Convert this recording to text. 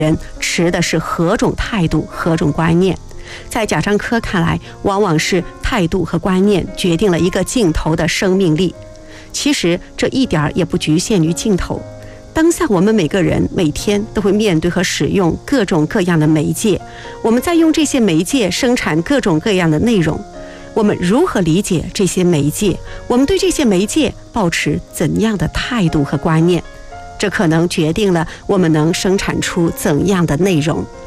人持的是何种态度、何种观念。在贾樟柯看来，往往是态度和观念决定了一个镜头的生命力。其实这一点也不局限于镜头。当下我们每个人每天都会面对和使用各种各样的媒介，我们在用这些媒介生产各种各样的内容。我们如何理解这些媒介？我们对这些媒介抱持怎样的态度和观念？这可能决定了我们能生产出怎样的内容。